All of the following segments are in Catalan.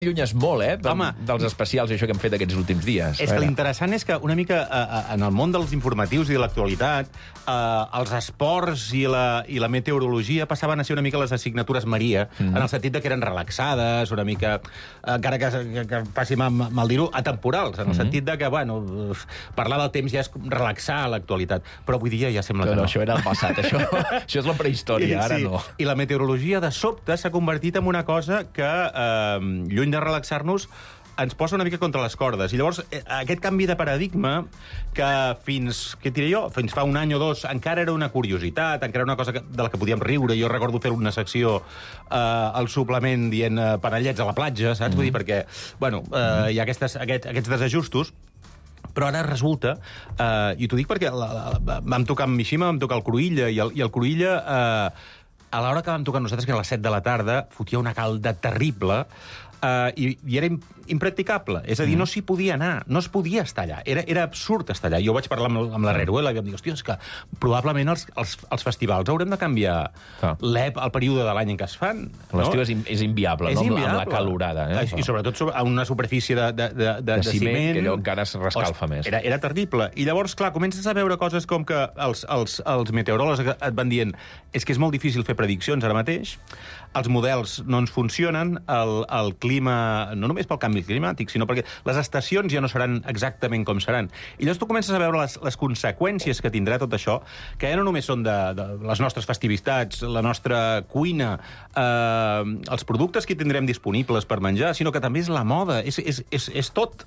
Allunyes molt, dels especials això que hem fet aquests últims dies. És que l'interessant és que una mica en el món dels informatius i de l'actualitat els esports i la meteorologia passaven a ser una mica les assignatures Maria, en el sentit de que eren relaxades, una mica, encara que passi mal dir-ho, atemporals, en el sentit de que, bueno, parlar del temps ja és relaxar l'actualitat. Però avui dia ja sembla que no. Això era el passat, això és la prehistòria, ara no. I la meteorologia, de sobte, s'ha convertit en una cosa que, lluny de relaxar-nos, ens posa una mica contra les cordes. I llavors, aquest canvi de paradigma, que fins fa un any o dos, encara era una curiositat, encara era una cosa de la que podíem riure. Jo recordo fer una secció al suplement dient panellets a la platja, saps? Vull dir, perquè, bueno, hi ha aquests desajustos, però ara resulta, i t'ho dic perquè vam tocar amb Mishima, vam tocar el Cruïlla, i el Cruïlla, a l'hora que vam tocar nosaltres, que era a les 7 de la tarda, fotia una calda terrible, i era impracticable. És a dir, no s'hi podia anar, no es podia estar allà. Era absurd estar allà. Jo vaig parlar amb l'Herrero, i vam dir, hòstia, és que probablement els festivals haurem de canviar el període de l'any en què es fan. L'estiu és inviable, no? Amb la calorada. I sobretot a una superfície de ciment, que allò encara es rescalfa més. Era terrible. I llavors, clar, comences a veure coses com que els meteoròlegs et van dient és que és molt difícil fer prediccions ara mateix, els models no ens funcionen, el clima, no només pel canvi climàtic, sinó perquè les estacions ja no seran exactament com seran. I llavors tu comences a veure les conseqüències que tindrà tot això, que ja no només són de les nostres festivitats, la nostra cuina, els productes que tindrem disponibles per menjar, sinó que també és la moda, és tot.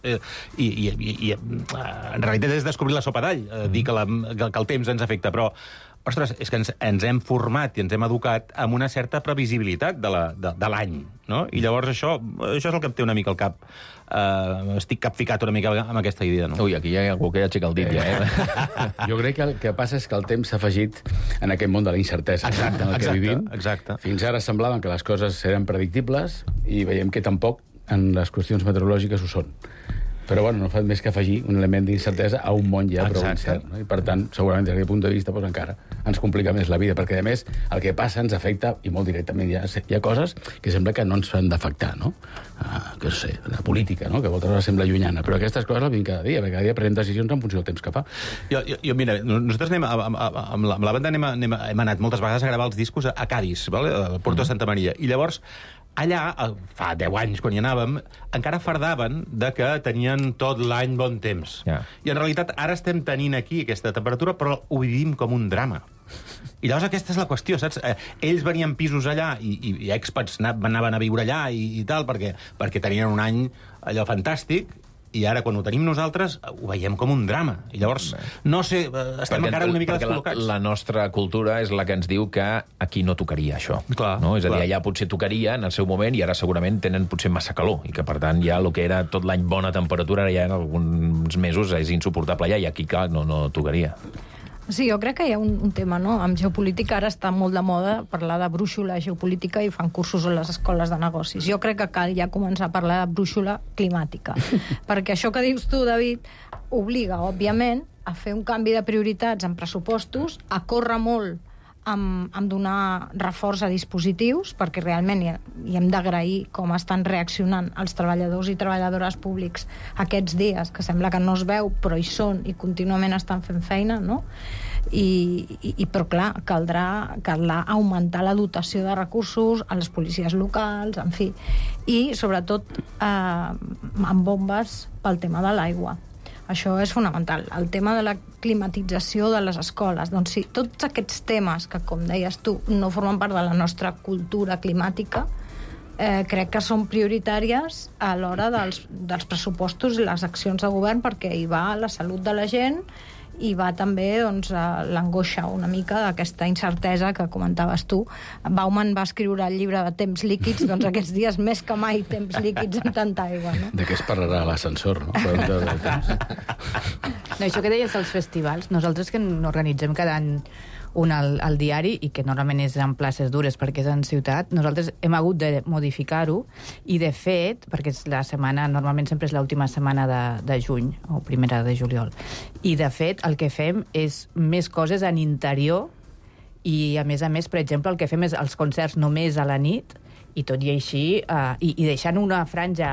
I en realitat és descobrir la sopa d'all, dir que el temps ens afecta, però ostres, és que ens hem format i ens hem educat amb una certa previsibilitat de l'any, no? I llavors això és el que em té una mica al cap. Estic capficat una mica amb aquesta idea, no? Ui, aquí hi ha algú que ja aixeca el dit, ja, Jo crec que el que passa és que el temps s'ha afegit en aquest món de la incertesa en el que vivim. Exacte. Fins ara semblaven que les coses eren predictibles i veiem que tampoc en les qüestions meteorològiques ho són. Però, bueno, no fa més que afegir un element d'incertesa a un món ja prou incert. No? I, per tant, segurament, des d'aquest punt de vista, doncs, encara ens complica més la vida, perquè, a més, el que passa ens afecta, i molt directament. Hi ha coses que sembla que no ens han d'afectar, no? Que no sé, la política, no? Que moltes vegades sembla llunyana. Però aquestes coses la veiem cada dia, perquè cada dia prenem decisions en funció del temps que fa. Jo mira, nosaltres amb la banda hem anat moltes vegades a gravar els discos a Cádiz, a Porto de Santa Maria, i llavors allà, fa 10 anys, quan hi anàvem, encara fardaven de que tenien tot l'any bon temps. I en realitat ara estem tenint aquí aquesta temperatura, però ho vivim com un drama. I llavors aquesta és la qüestió, saps? Ells venien pisos allà i expats anaven a viure allà i tal, perquè tenien un any allò fantàstic, i ara, quan ho tenim nosaltres, ho veiem com un drama. I llavors, no sé, estem encara una mica descol·locats. La nostra cultura és la que ens diu que aquí no tocaria això. Clar, no? És a dir, allà potser tocaria en el seu moment i ara segurament tenen potser massa calor i que, per tant, ja el que era tot l'any bona temperatura, ara ja en alguns mesos és insuportable allà i aquí, clar, no tocaria. Sí, jo crec que hi ha un tema, no? Amb geopolítica ara està molt de moda parlar de brúixola geopolítica i fan cursos a les escoles de negocis. Jo crec que cal ja començar a parlar de brúixola climàtica. Perquè això que dius tu, David, obliga, òbviament, a fer un canvi de prioritats en pressupostos, a córrer molt amb donar reforç a dispositius, perquè realment hi hem d'agrair com estan reaccionant els treballadors i treballadores públics aquests dies, que sembla que no es veu, però hi són i contínuament estan fent feina, no? Però clar, caldrà augmentar la dotació de recursos a les policies locals, en fi, i sobretot amb bombes pel tema de l'aigua. Això és fonamental. El tema de la climatització de les escoles. Doncs sí, tots aquests temes que, com deies tu, no formen part de la nostra cultura climàtica, crec que són prioritàries a l'hora dels pressupostos i les accions de govern, perquè hi va la salut de la gent i va també l'angoixa una mica d'aquesta incertesa que comentaves tu. Bauman va escriure el llibre de Temps líquids, doncs aquests dies més que mai temps líquids amb tanta aigua, no? De què es parlarà a l'ascensor, no? No, això que deies dels festivals, nosaltres que n'organitzem cada any un al diari i que normalment és en places dures perquè és en ciutat, nosaltres hem hagut de modificar-ho i de fet, perquè la setmana normalment sempre és l'última setmana de juny o primera de juliol, i de fet el que fem és més coses en interior i a més, per exemple, el que fem és els concerts només a la nit i tot i així, i deixant una franja